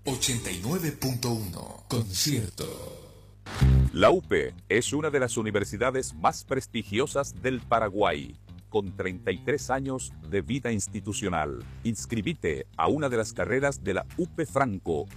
89.1 Concierto. La UPE es una de las universidades más prestigiosas del Paraguay, con 33 años de vida institucional. Inscribite a una de las carreras de la UPE Franco